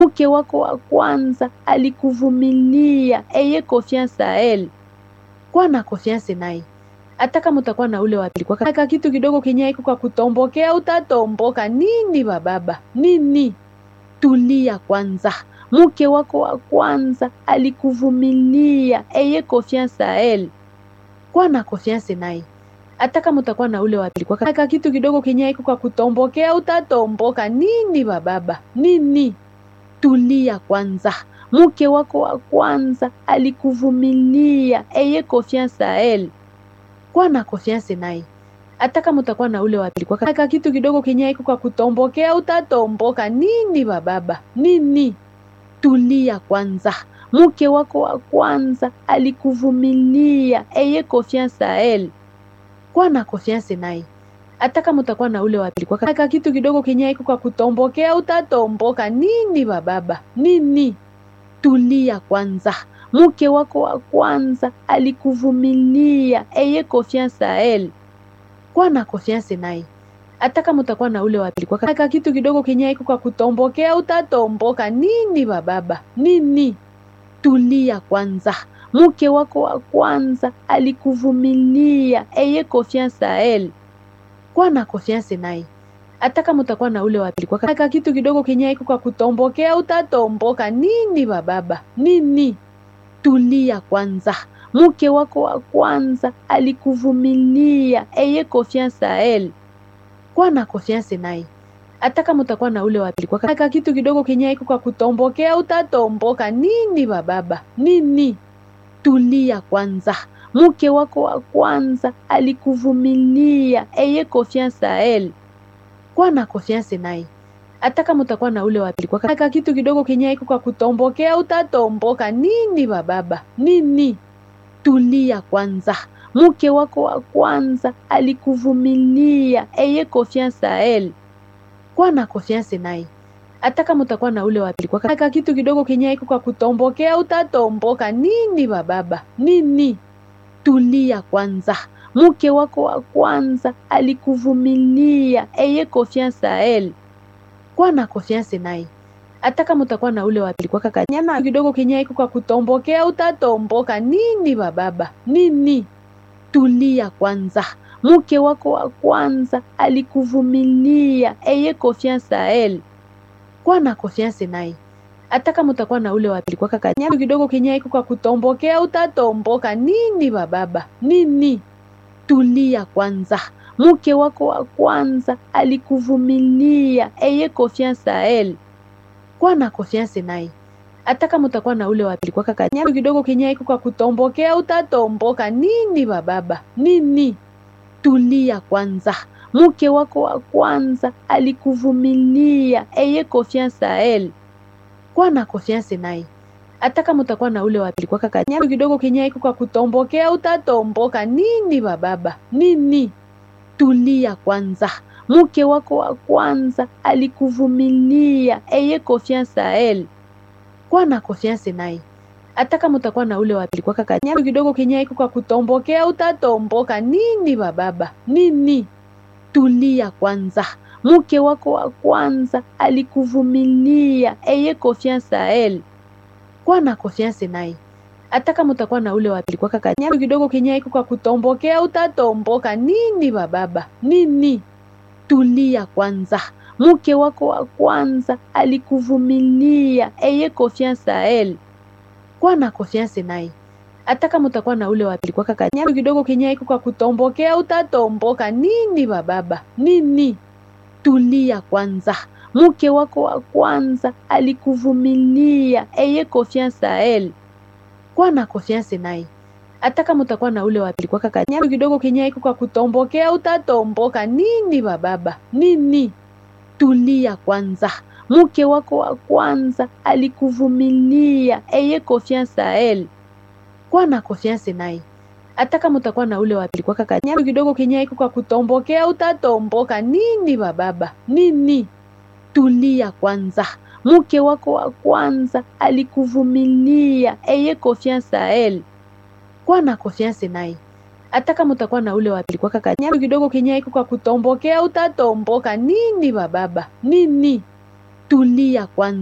mke wako wa kwanza alikuvumilia. Eye confiance à elle. Kuwa na confiance naye. Hata kama utakuwa na ule wa pili kwa kaka kitu kidogo kenye iko kwa kutombokea, utatomboka. Nini bababa? Nini? Tulia kwanza. Mke wako wa kwanza alikuvumilia. Eye confiance à elle. Kuwa na confiance naye. Hata kama utakuwa na ule wa pili kwa kaka kitu kidogo kenye iko kwa kutombokea, utatomboka. Nini bababa? Nini? Tulia kwanza. Mke wako wa kwanza alikuvumilia. Eye confiance à elle. Kuwa na confiance naye. Hata kama utakuwa na ule wa pili kwa kaka kitu kidogo kenye iko kwa kutombokea, utatomboka. Nini bababa? Nini? Tulia kwanza. Mke wako wa kwanza alikuvumilia. Eye confiance à elle. Kuwa na confiance naye. Hata kama utakuwa na ule wa pili kwa kaka kitu kidogo kenye iko kwa kutombokea, utatomboka. Nini bababa? Nini? Tulia kwanza. Mke wako wa kwanza alikuvumilia. Eye confiance à elle. Kuwa na confiance naye. Hata kama utakuwa na ule wa pili kwa kaka kitu kidogo kenye iko kwa kutombokea, utatomboka. Nini bababa? Nini? Tulia kwanza. Mke wako wa kwanza alikuvumilia. Eye confiance à elle. Kuwa na confiance naye. Hata kama utakuwa na ule wa pili kwa kaka kitu kidogo kenye iko kwa kutombokea, utatomboka. Nini bababa? Nini? Tulia kwanza. Mke wako wa kwanza alikuvumilia. Eye confiance à elle. Kuwa na confiance naye. Hata kama utakuwa na ule wa pili kwa kaka kitu kidogo kenye iko kwa kutombokea, utatomboka. Nini bababa? Nini? Tulia kwanza. Mke wako wa kwanza alikuvumilia. Eye confiance à elle. Kuwa na confiance naye. Hata kama utakuwa na ule wa pili kwa kaka kitu kidogo kenye iko kwa kutombokea, utatomboka. Nini bababa? Nini? Tulia kwanza. Mke wako wa kwanza alikuvumilia. Eye confiance à elle. Kuwa na confiance naye. Hata kama utakuwa na ule wa pili kwa kaka kitu kidogo kenye iko kwa kutombokea, utatomboka. Nini bababa? Nini? Tulia kwanza. Mke wako wa kwanza alikuvumilia. Eye confiance à elle. Kuwa na confiance naye. Hata kama utakuwa na ule wa pili kwa kaka nyama kidogo kenye iko kwa kutombokea, utatomboka. Nini bababa? Nini? Tulia kwanza. Mke wako wa kwanza alikuvumilia. Eye confiance à elle. Kuwa na confiance naye. Hata kama utakuwa na ule wa pili kwa kaka nyama kidogo kenye iko kwa kutombokea, utatomboka. Nini bababa? Nini? Tulia kwanza. Mke wako wa kwanza alikuvumilia. Eye confiance à elle. Kuwa na confiance naye. Hata kama utakuwa na ule wa pili kwa kaka nyama kidogo kenye iko kwa kutombokea, utatomboka. Nini bababa? Nini? Tulia kwanza. Mke wako wa kwanza alikuvumilia. Eye confiance à elle. Kuwa na confiance naye. Hata kama utakuwa na ule wa pili kwa kaka nyama kidogo kenye iko kwa kutombokea, utatomboka. Nini bababa? Nini? Tulia kwanza. Mke wako wa kwanza alikuvumilia. Eye confiance à elle. Kuwa na confiance naye. Hata kama utakuwa na ule wa pili kwa kaka nyama kidogo kenye iko kwa kutombokea, utatomboka. Nini bababa? Nini? Tulia kwanza. Mke wako wa kwanza alikuvumilia. Eye confiance à elle. Kuwa na confiance naye. Hata kama utakuwa na ule wa pili kwa kaka nyama kidogo kenye iko kwa kutombokea, utatomboka. Nini bababa? Nini? Tulia kwanza. Mke wako wa kwanza alikuvumilia. Eye confiance à elle. Kuwa na confiance naye. Hata kama utakuwa na ule wa pili kwa kaka nyama kidogo kenye iko kwa kutombokea, utatomboka. Nini bababa? Nini? Tulia kwanza. Mke wako wa kwanza alikuvumilia. Eye confiance à elle. Kuwa na confiance naye. Hata kama utakuwa na ule wa pili kwa kaka nyama kidogo kenye iko kwa kutombokea, utatomboka. Nini bababa? Nini? Tulia kwanza. Mke wako wa kwanza alikuvumilia. Eye confiance à elle. Kuwa na confiance naye. Hata kama utakuwa na ule wa pili kwa kaka nyama kidogo kenye iko kwa kutombokea, utatomboka. Nini bababa? Nini? Tulia kwanza. Mke wako wa kwanza alikuvumilia. Eye confiance à elle. Kuwa na confiance naye. Hata kama utakuwa na ule wa pili kwa kaka nyama kidogo kenye iko kwa kutombokea, utatomboka. Nini bababa? Nini? Tulia kwanza.